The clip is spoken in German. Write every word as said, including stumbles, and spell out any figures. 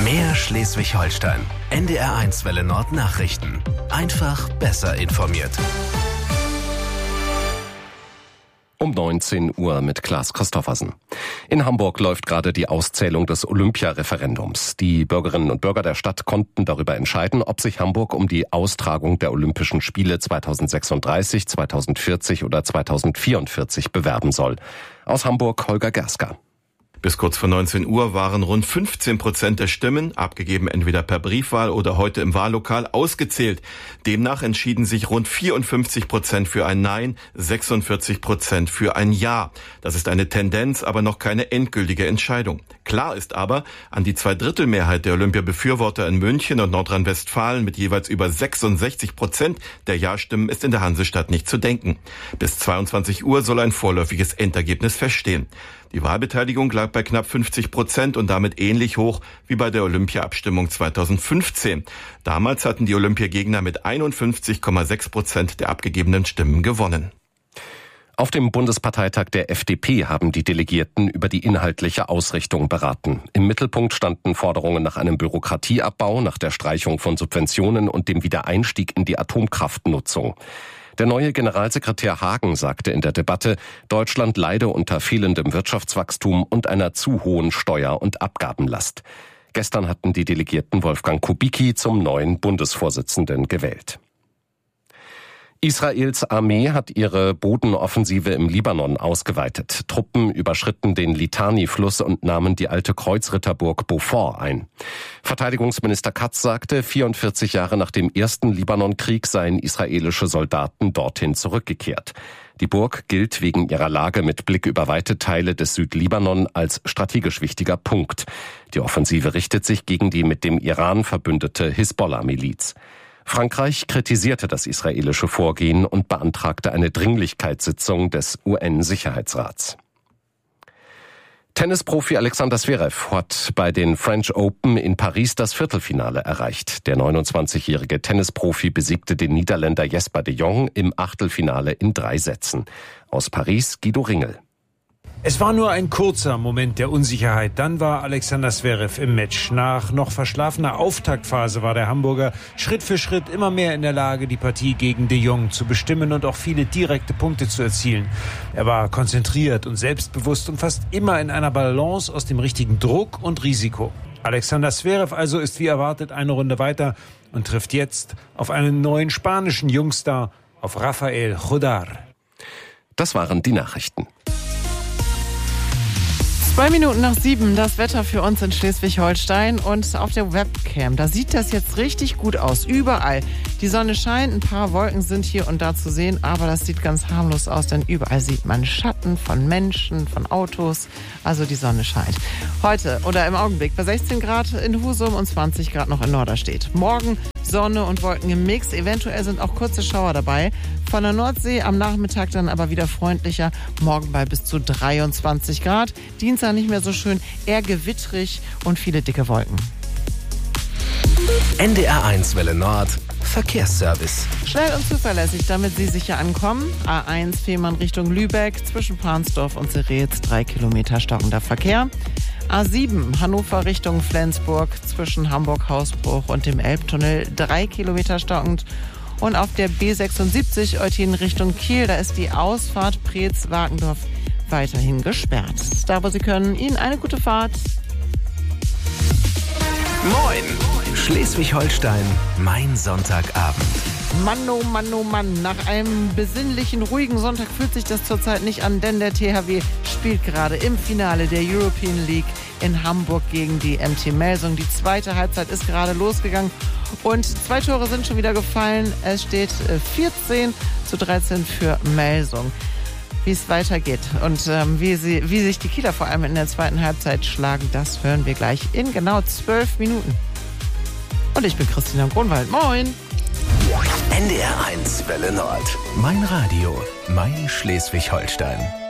Mehr Schleswig-Holstein. N D R eins Welle Nord Nachrichten. Einfach besser informiert. Um neunzehn Uhr mit Klaas Christoffersen. In Hamburg läuft gerade die Auszählung des Olympia-Referendums. Die Bürgerinnen und Bürger der Stadt konnten darüber entscheiden, ob sich Hamburg um die Austragung der Olympischen Spiele zweitausendsechsunddreißig, zweitausendvierzig oder zweitausendvierundvierzig bewerben soll. Aus Hamburg Holger Gersker. Bis kurz vor neunzehn Uhr waren rund fünfzehn Prozent der Stimmen, abgegeben entweder per Briefwahl oder heute im Wahllokal, ausgezählt. Demnach entschieden sich rund vierundfünfzig Prozent für ein Nein, sechsundvierzig Prozent für ein Ja. Das ist eine Tendenz, aber noch keine endgültige Entscheidung. Klar ist aber, an die Zweidrittelmehrheit der Olympia-Befürworter in München und Nordrhein-Westfalen mit jeweils über sechsundsechzig Prozent der Ja-Stimmen ist in der Hansestadt nicht zu denken. Bis zweiundzwanzig Uhr soll ein vorläufiges Endergebnis feststehen. Die Wahlbeteiligung lag bei knapp fünfzig Prozent und damit ähnlich hoch wie bei der Olympia-Abstimmung zweitausendfünfzehn. Damals hatten die Olympiagegner mit einundfünfzig Komma sechs Prozent der abgegebenen Stimmen gewonnen. Auf dem Bundesparteitag der F D P haben die Delegierten über die inhaltliche Ausrichtung beraten. Im Mittelpunkt standen Forderungen nach einem Bürokratieabbau, nach der Streichung von Subventionen und dem Wiedereinstieg in die Atomkraftnutzung. Der neue Generalsekretär Hagen sagte in der Debatte, Deutschland leide unter fehlendem Wirtschaftswachstum und einer zu hohen Steuer- und Abgabenlast. Gestern hatten die Delegierten Wolfgang Kubicki zum neuen Bundesvorsitzenden gewählt. Israels Armee hat ihre Bodenoffensive im Libanon ausgeweitet. Truppen überschritten den Litani-Fluss und nahmen die alte Kreuzritterburg Beaufort ein. Verteidigungsminister Katz sagte, vierundvierzig Jahre nach dem ersten Libanon-Krieg seien israelische Soldaten dorthin zurückgekehrt. Die Burg gilt wegen ihrer Lage mit Blick über weite Teile des Südlibanon als strategisch wichtiger Punkt. Die Offensive richtet sich gegen die mit dem Iran verbündete Hisbollah-Miliz. Frankreich kritisierte das israelische Vorgehen und beantragte eine Dringlichkeitssitzung des U N-Sicherheitsrats. Tennisprofi Alexander Zverev hat bei den French Open in Paris das Viertelfinale erreicht. Der neunundzwanzigjährige Tennisprofi besiegte den Niederländer Jesper de Jong im Achtelfinale in drei Sätzen. Aus Paris Guido Ringel. Es war nur ein kurzer Moment der Unsicherheit. Dann war Alexander Zverev im Match. Nach noch verschlafener Auftaktphase war der Hamburger Schritt für Schritt immer mehr in der Lage, die Partie gegen de Jong zu bestimmen und auch viele direkte Punkte zu erzielen. Er war konzentriert und selbstbewusst und fast immer in einer Balance aus dem richtigen Druck und Risiko. Alexander Zverev also ist wie erwartet eine Runde weiter und trifft jetzt auf einen neuen spanischen Jungstar, auf Rafael Jodar. Das waren die Nachrichten. Zwei Minuten nach sieben, das Wetter für uns in Schleswig-Holstein und auf der Webcam. Da sieht das jetzt richtig gut aus, überall. Die Sonne scheint, ein paar Wolken sind hier und da zu sehen, aber das sieht ganz harmlos aus, denn überall sieht man Schatten von Menschen, von Autos, also die Sonne scheint. Heute oder im Augenblick bei sechzehn Grad in Husum und zwanzig Grad noch in Norderstedt. Morgen Sonne und Wolken im Mix, eventuell sind auch kurze Schauer dabei. Von der Nordsee am Nachmittag dann aber wieder freundlicher, morgen bei bis zu dreiundzwanzig Grad. Dienstag nicht mehr so schön, eher gewittrig und viele dicke Wolken. N D R eins Welle Nord Verkehrsservice. Schnell und zuverlässig, damit Sie sicher ankommen. A eins Fehmarn Richtung Lübeck, zwischen Pansdorf und Seretz, drei Kilometer stockender Verkehr. A sieben Hannover Richtung Flensburg, zwischen Hamburg-Hausbruch und dem Elbtunnel, drei Kilometer stockend. Und auf der B sechsundsiebzig Eutin Richtung Kiel, da ist die Ausfahrt Preetz-Wagendorf weiterhin gesperrt. Da, wo Sie können, Ihnen eine gute Fahrt. Moin! Schleswig-Holstein, mein Sonntagabend. Mann, oh Mann, oh Mann. Nach einem besinnlichen, ruhigen Sonntag fühlt sich das zurzeit nicht an, denn der T H W spielt gerade im Finale der European League in Hamburg gegen die M T Melsung. Die zweite Halbzeit ist gerade losgegangen und zwei Tore sind schon wieder gefallen. Es steht vierzehn zu dreizehn für Melsung. Wie es weitergeht und ähm, wie, sie, wie sich die Kieler vor allem in der zweiten Halbzeit schlagen, das hören wir gleich in genau zwölf Minuten. Und ich bin Christina Grunwald. Moin! N D R eins Welle Nord. Mein Radio, mein Schleswig-Holstein.